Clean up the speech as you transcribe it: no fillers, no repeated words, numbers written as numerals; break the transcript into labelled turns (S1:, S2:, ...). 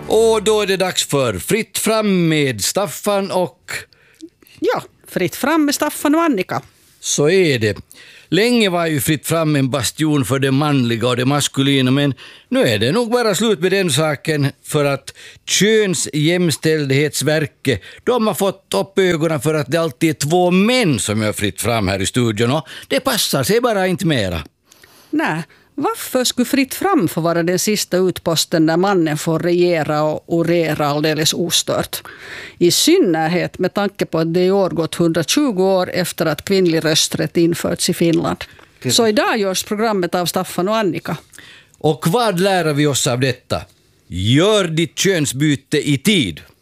S1: Och då är det dags för Fritt fram med Staffan och...
S2: Ja, Fritt fram med Staffan och Annika.
S1: Så är det. Länge var ju Fritt fram en bastion för det manliga och det maskulina, men nu är det nog bara slut med den saken för att Könsjämställdhetsverket, de har fått upp ögonen för att det alltid är 2 män som gör fritt fram här i studion och det passar sig bara inte mera.
S2: Nej, varför skulle Fritt fram få vara den sista utposten där mannen får regera och orera alldeles ostört? I synnerhet med tanke på att det i år gått 120 år efter att kvinnlig rösträtt införts i Finland. Så idag görs programmet av Staffan och Annika.
S1: Och vad lär vi oss av detta? Gör ditt könsbyte i tid.